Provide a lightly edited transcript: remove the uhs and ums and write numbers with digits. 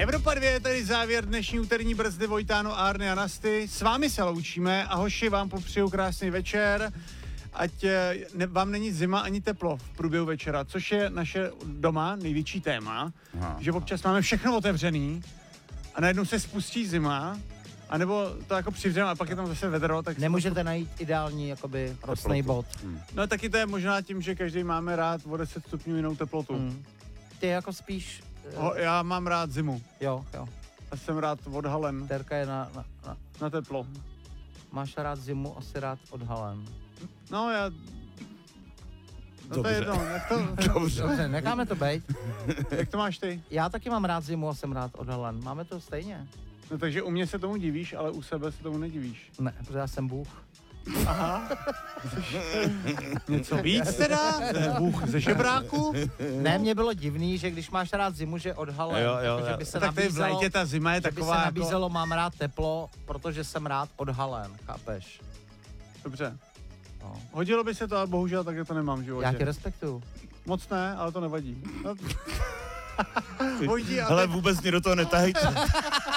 Evropa 2 je tady závěr dnešní úterní brzdy. Vojtáno, Árny a Nasty. S vámi se loučíme a hoši, vám popřeju krásný večer. Ať vám není zima ani teplo v průběhu večera, což je naše doma největší téma, že občas máme všechno otevřený a najednou se spustí zima, anebo to jako přivřeme a pak je tam zase vedro. Tak nemůžete najít ideální jakoby rostný bod. No taky to je možná tím, že každý máme rád o 10 stupňů jinou teplotu. Ty jako spíš... Já mám rád zimu. Jo. A jsem rád odhalen. Terka je na teplo. Máš rád zimu, asi rád odhalen. No já... No to je jedno. Dobře, necháme to bejt. Jak to máš ty? Já taky mám rád zimu a jsem rád odhalen. Máme to stejně. No takže u mě se tomu divíš, ale u sebe se tomu nedivíš. Ne, protože já jsem Bůh. Aha. Něco víc teda? Bůh ze žebráku? Ne, mně bylo divný, že když máš rád zimu, že odhalen. Jo. Že by se tak v létě ta zima je taková by se nabízelo, mám rád teplo, protože jsem rád odhalen, chápeš? Dobře. No. Hodilo by se to, ale bohužel takhle to nemám v životě. Já tě respektuju. Moc ne, ale to nevadí. No. Hele, vůbec mě do toho netahejte.